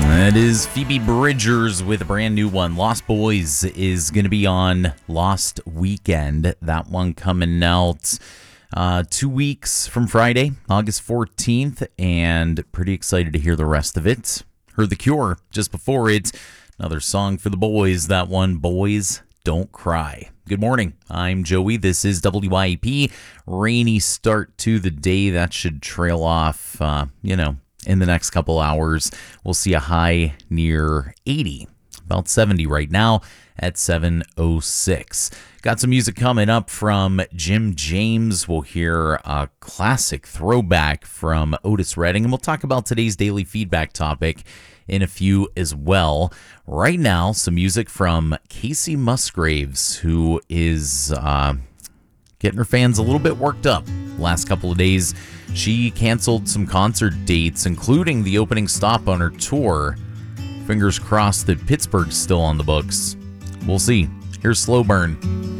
That is Phoebe Bridgers with a brand new one. Lost Boys is going to be on Lost Weekend. That one coming out 2 weeks from Friday, August 14th, and pretty excited to hear the rest of it. Heard The Cure just before it. Another song for the boys. That one, Boys Don't Cry. Good morning. I'm Joey. This is WYEP. Rainy start to the day. That should trail off, in the next couple hours. We'll see a high near 80, about 70 right now at 7:06. Got some music coming up from Jim James. We'll hear a classic throwback from Otis Redding, and we'll talk about today's daily feedback topic in a few as well. Right now, some music from Casey Musgraves, who is getting her fans a little bit worked up. Last couple of days, she canceled some concert dates, including the opening stop on her tour. Fingers crossed that Pittsburgh's still on the books. We'll see. Here's Slow Burn.